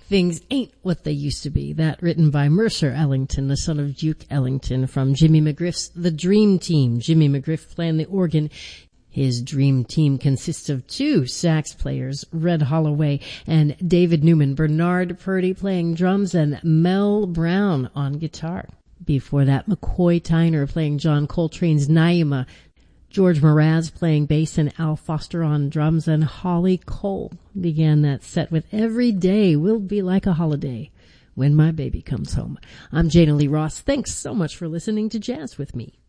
Things Ain't What They Used to Be. That written by Mercer Ellington, the son of Duke Ellington, from Jimmy McGriff's The Dream Team. Jimmy McGriff playing the organ. His dream team consists of 2 sax players, Red Holloway and David Newman, Bernard Purdy playing drums, and Mel Brown on guitar. Before that, McCoy Tyner playing John Coltrane's Naima, George Mraz playing bass and Al Foster on drums, and Holly Cole began that set with Every Day Will Be Like a Holiday When My Baby Comes Home. I'm Jana Lee Ross. Thanks so much for listening to Jazz with Me.